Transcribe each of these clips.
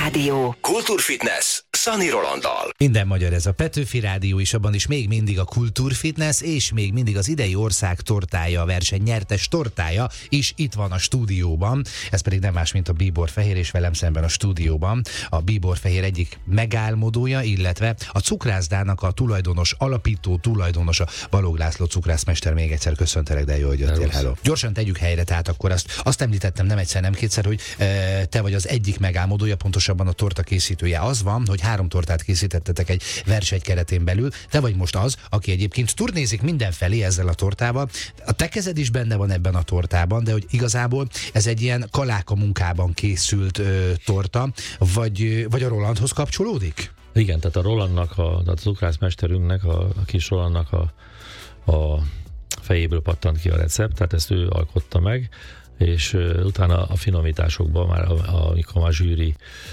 Rádió. Kultúrfitness Szani Rolanddal. Minden magyar, ez a Petőfi Rádió, és abban is még mindig a Kultúrfitness, és még mindig az idei ország tortája, a verseny nyertes tortája is itt van a stúdióban. Ez pedig nem más, mint a Bíborfehér, és velem szemben a stúdióban a Bíborfehér egyik megálmodója, illetve a cukrászdának a tulajdonos, alapító tulajdonosa, Balogh László cukrászmester. Még egyszer köszöntelek, de jó, hogy jöttél. Hello. Gyorsan tegyük helyre, tehát akkor azt említettem nem egyszer, nem kétszer, hogy te vagy az egyik megálmodója, pontosabban a torta készítője. Az van, hogy 3 tortát készítettetek egy verseny keretén belül. Te vagy most az, aki egyébként turnézik mindenfelé ezzel a tortával. A te kezed is benne van ebben a tortában, de hogy igazából ez egy ilyen kaláka munkában készült torta, vagy a Rolandhoz kapcsolódik? Igen, tehát a Rolandnak, a cukrászmesterünknek, a kis Rolandnak a fejéből pattant ki a recept, tehát ezt ő alkotta meg, és utána a finomításokban már, amikor már zsűri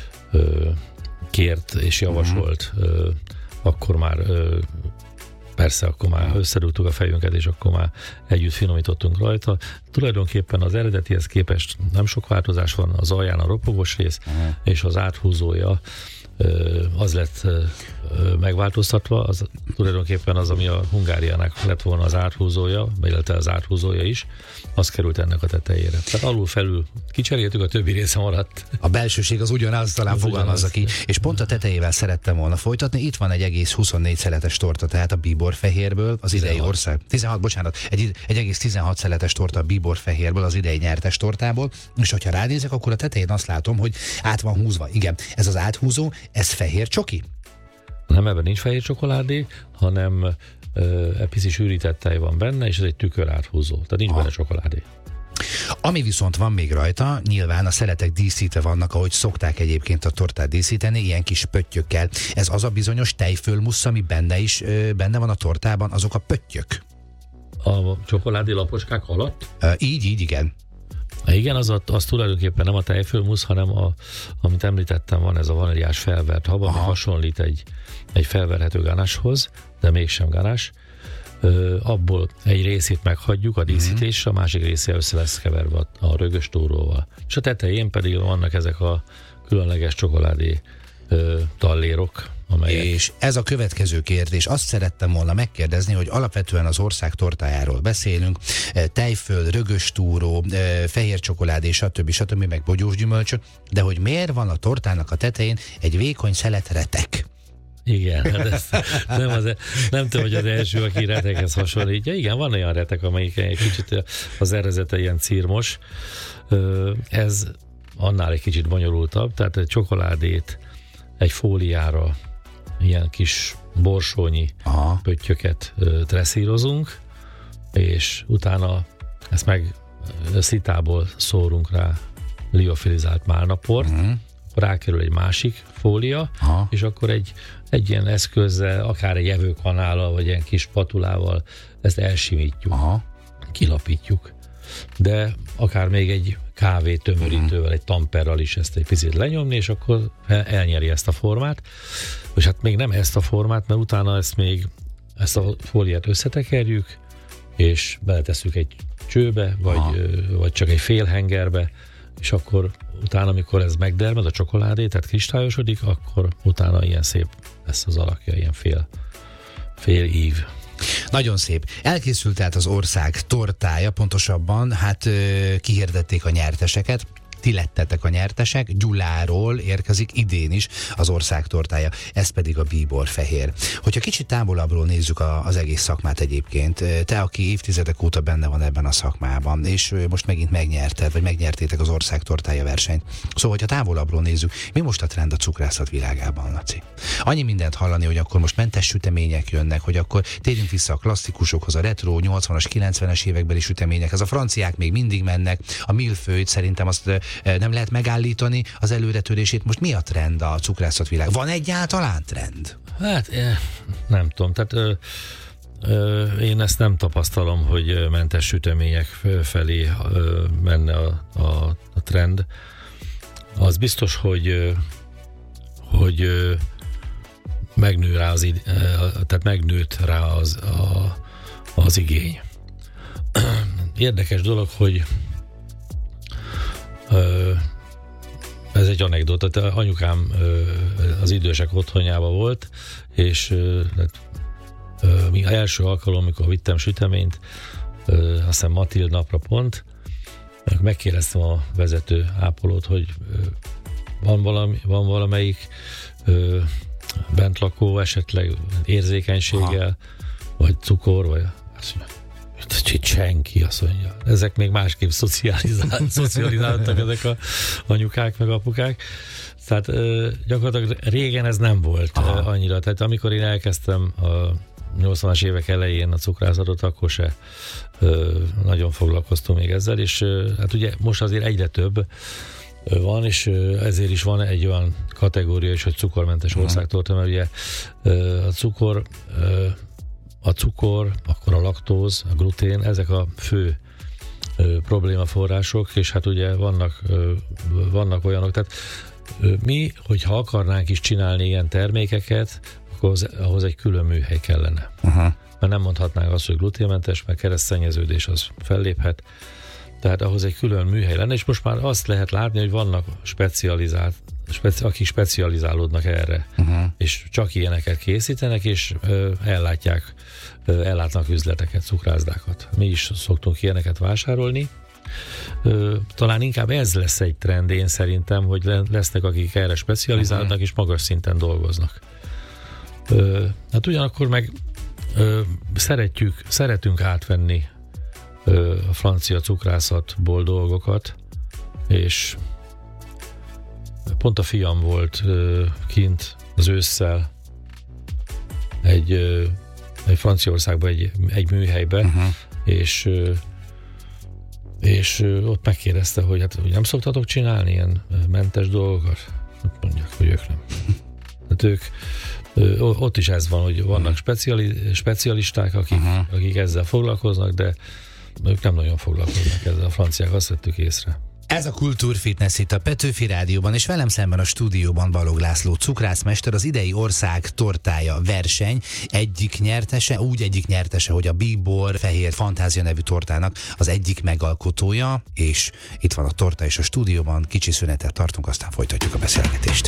kért és javasolt, akkor már persze, akkor már összedugtuk a fejünket, és akkor már együtt finomítottunk rajta. Tulajdonképpen az eredetihez képest nem sok változás van, az alján a ropogós rész, és az áthúzója az lett megváltoztatva, az tulajdonképpen az, ami a Hungáriának lett volna az áthúzója, illetve az áthúzója is, az került ennek a tetejére. Tehát alul-felül kicseréltük, a többi része maradt. A belsőség az ugyanaz, talán fogalmazza ki, és pont a tetejével szerettem volna folytatni. Itt van egy egész 24 szeletes torta, tehát a Bíborfehérből, az idei ország. 16, bocsánat, egy egész 16 szeletes torta a Bíborfehérből, az idei nyertes tortából, és hogyha ránézek, akkor a tetején azt látom, hogy át van húzva. Igen, ez az áthúzó, ez fehér csoki? Nem, ebben nincs fehér csokoládé, hanem pici sűrített tej van benne, és ez egy tükör áthúzó. Tehát nincs benne csokoládé. Ami viszont van még rajta, nyilván a szeletek díszítve vannak, ahogy szokták egyébként a tortát díszíteni, ilyen kis pöttyökkel. Ez az a bizonyos tejfölmussz, ami benne van a tortában, azok a pöttyök. A csokoládé laposkák alatt? Így, igen. Igen, az tulajdonképpen nem a tejfölmussz, hanem amit említettem, van ez a vaníliás felvert hab, ami hasonlít egy felverhető ganáshoz, de mégsem ganás. Abból egy részét meghagyjuk a díszítésre, a másik része össze lesz keverve a rögös túróval. És a tetején pedig vannak ezek a különleges csokoládé tallérok, amelyek... És ez a következő kérdés. Azt szerettem volna megkérdezni, hogy alapvetően az ország tortájáról beszélünk, tejföl, rögös túró, fehér csokoládé, stb. Meg bogyós gyümölcsök, de hogy miért van a tortának a tetején egy vékony szelet retek? Igen, hát nem tudom, hogy az első, aki retekhez hasonlítja. Igen, van olyan retek, amelyik egy kicsit az erezete ilyen círmos. Ez annál egy kicsit bonyolultabb, tehát egy csokoládét egy fóliára ilyen kis borsónyi pöttyöket dresszírozunk, és utána ezt meg szitából szórunk rá liofilizált málnaport, rákerül egy másik fólia, és akkor egy ilyen eszközzel, akár egy evőkanállal, vagy ilyen kis spatulával ezt elsimítjuk, kilapítjuk. De akár még egy kávé tömörítővel, egy tamperral is ezt egy picit lenyomni, és akkor elnyeri ezt a formát. És hát még nem ezt a formát, mert utána ezt a fóliát összetekerjük, és beletesszük egy csőbe, vagy csak egy fél hengerbe, és akkor utána, amikor ez megdermed, a csokoládé, tehát kristályosodik, akkor utána ilyen szép lesz az alakja, ilyen fél ív. Nagyon szép. Elkészült tehát az ország tortája, pontosabban, hát kihirdették a nyerteseket. Ti lettetek a nyertesek, Gyuláról érkezik idén is az ország tortája, ez pedig a Bíborfehér. Hogyha kicsit távolabbról nézzük az egész szakmát egyébként, te, aki évtizedek óta benne van ebben a szakmában, és most megint megnyerted, vagy megnyertétek az ország tortája versenyt. Szóval, hogyha távolabbról nézzük, mi most a trend a cukrászat világában, Laci? Annyi mindent hallani, hogy akkor most mentes sütemények jönnek, hogy akkor térjünk vissza a klasszikusokhoz, a retro 80-as, 90-es évekbeli süteményekhez, a franciák még mindig mennek, a millefeuille szerintem azt nem lehet megállítani az előretörését. Most mi a trend a cukrászat világ? Van egyáltalán trend? Hát nem tudom, tehát én ezt nem tapasztalom, hogy mentes sütemények felé menne a trend. Az biztos, hogy megnő rá tehát megnőtt rá az igény. Érdekes dolog, hogy ez egy anekdota, tehát anyukám az idősek otthonjában volt, és mi első alkalom, amikor vittem süteményt, azt hiszem Matild napra pont, megkérdeztem a vezető ápolót, hogy van valamelyik bentlakó esetleg érzékenységgel, vagy cukor, vagy azt mondja, senki, azt mondja. Ezek még másképp szocializáltak ezek a anyukák meg apukák. Tehát gyakorlatilag régen ez nem volt annyira. Tehát amikor én elkezdtem a 80-as évek elején a cukrászatot, akkor se nagyon foglalkoztunk még ezzel, és hát ugye most azért egyre több van, és ezért is van egy olyan kategória is, hogy cukormentes országtorta, mert ugye a cukor, akkor a laktóz, a glutén, ezek a fő problémaforrások, és hát ugye vannak olyanok, tehát mi, hogyha akarnánk is csinálni ilyen termékeket, akkor ahhoz egy külön műhely kellene. Mert nem mondhatnánk azt, hogy gluténmentes, mert keresztszennyeződés az felléphet, tehát ahhoz egy külön műhely lenne, és most már azt lehet látni, hogy vannak akik specializálódnak erre, és csak ilyeneket készítenek, és ellátnak üzleteket, cukrászdákat. Mi is szoktunk ilyeneket vásárolni. Talán inkább ez lesz egy trend, én szerintem, hogy lesznek, akik erre specializálnak, és magas szinten dolgoznak. Hát ugyanakkor meg szeretünk átvenni a francia cukrászatból dolgokat, és pont a fiam volt kint az ősszel egy Franciaországban egy műhelyben, és ott megkérdezte, hogy hát nem szoktatok csinálni ilyen mentes dolgokat? Mondják, hogy ők nem. Hát ők ott is ez van, hogy vannak specialisták, akik ezzel foglalkoznak, de ők nem nagyon foglalkoznak ezzel. A franciák, azt vettük észre. Ez a Kultúrfitness itt a Petőfi Rádióban, és velem szemben a stúdióban Balogh László cukrászmester, az idei ország tortája verseny egyik nyertese, hogy a Bíbor Fehér Fantázia nevű tortának az egyik megalkotója, és itt van a torta és a stúdióban, kicsi szünetet tartunk, aztán folytatjuk a beszélgetést.